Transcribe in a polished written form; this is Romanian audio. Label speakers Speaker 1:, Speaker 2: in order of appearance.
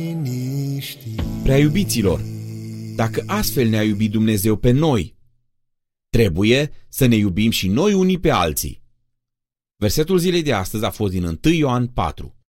Speaker 1: Prea iubiților, dacă astfel ne-a iubit Dumnezeu pe noi, trebuie să ne iubim și noi unii pe alții. Versetul zilei de astăzi a fost din 1 Ioan 4.